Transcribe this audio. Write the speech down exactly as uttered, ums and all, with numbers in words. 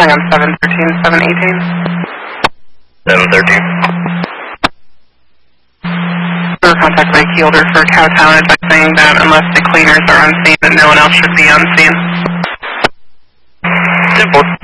Hang on, seven thirteen, seven eighteen. seven thirteen. Or contact my Keelder for Cowtown advising that unless the cleaners are on scene, that no one else should be on scene. Simple.